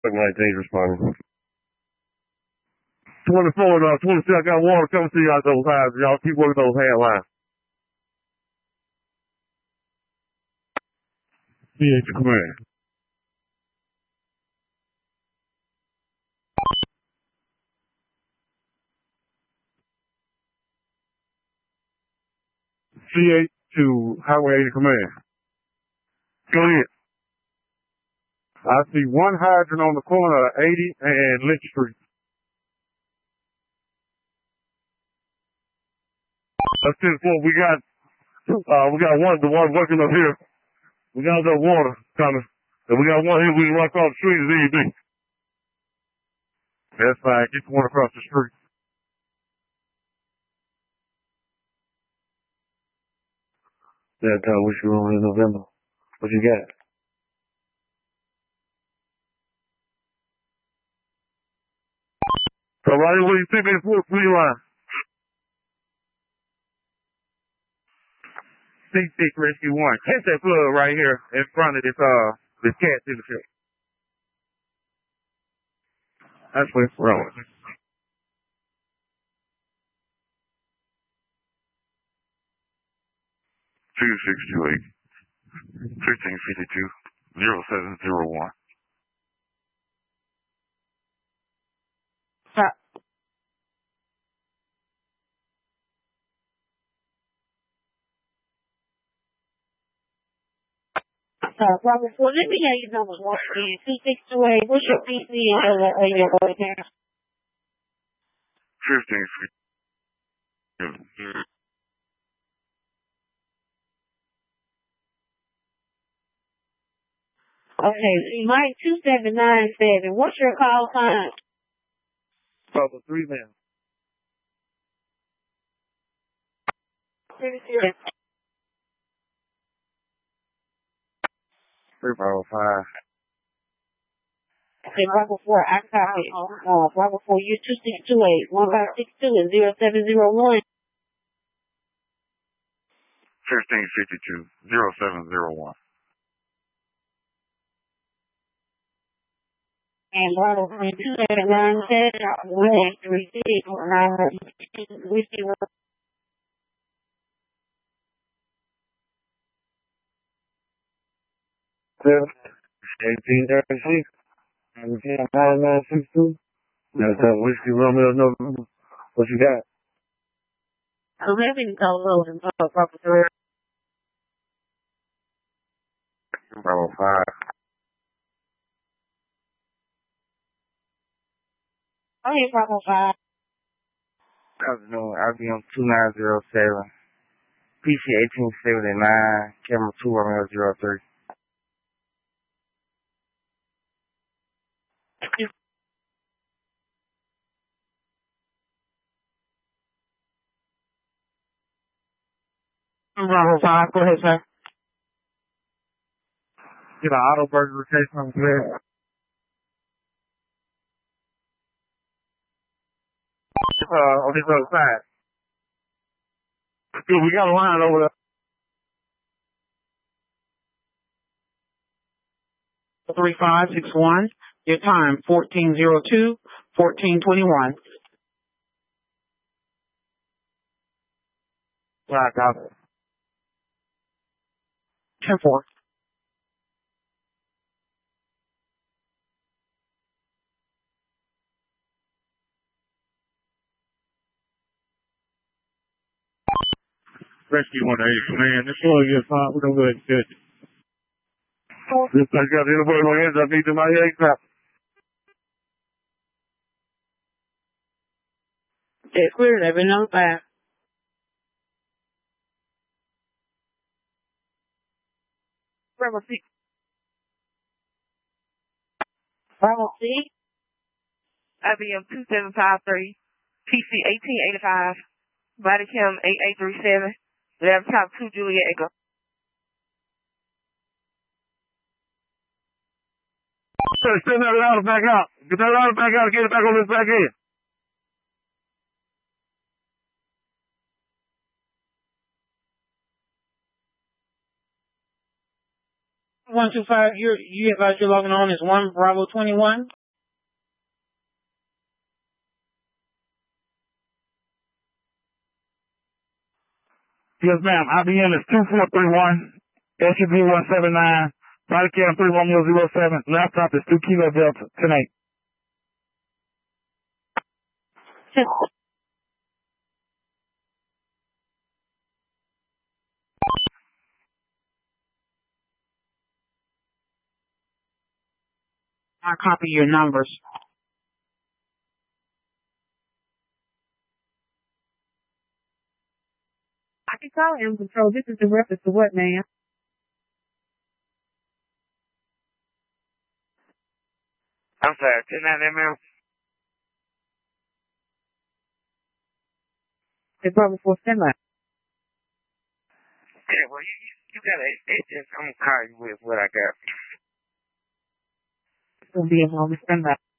Looking like dangerous spawning. 24 and 26, I got water coming to you out those highs. Y'all keep working those hand lines. CH command. CH to Highway 80 command. Go ahead. I see one hydrant on the corner of 80 and Lynch Street. That's 10-4. We got the one working up here. We got the water coming. And we got one here we can run across the street as ED. That's fine. Get the one across the street. That wish you were in November. What you got? So right where you see me for the free line. C6 Rescue 1. Catch that plug right here in front of this cat dealership. That's where it's wrong. 2628 1552 0701. Stop. Robert, well, let me have your numbers once again. 2628. What's your PC and your account? 1552. Okay, Mike 2797. What's your call sign? Brother 3 man. 3505. Okay, Bravo 4, I copy. Bravo 4, you 2628 1562 and 0701. 1552 0701. And Bravo 3, 2797, 136, 1836. 9962. That's Whiskey Romeo November. What you got? 11 Bravo 3. Bravo 5. Okay, Bravo 5. Afternoon, IBM 2907. PC 1879. Camera 2 Romeo 03. Bravo 5, go ahead, sir. Get an auto burger case from there. On this other side. Dude, we got a line over there. 3561. Your time, 1402, 1421. Yeah, I got it. 10-4. Rescue 180, man. This one is fine. We're going to go ahead and catch it. This I got anybody on hands. I need to my head crap. It's clear. They've been notified. Bravo C. Bravo C. IBM 2753, PC 1885, body cam 8837, laptop 2 Juliet Echo. Send that ladder back out. Get that ladder back out. Get it back on this back end. 125, you advise you're logging on as 1 Bravo 21. Yes, ma'am. IBM is 2431, SUV 179, body cam 31007, laptop is 2 Kilo Delta tonight. I copy your numbers. I can call M Control. This is the reference to what, ma'am? I'm sorry, 10 ma'am. It's Bravo 4 standby. Yeah, well, you got I'm gonna call you with what I got. It's going to be a moment standby.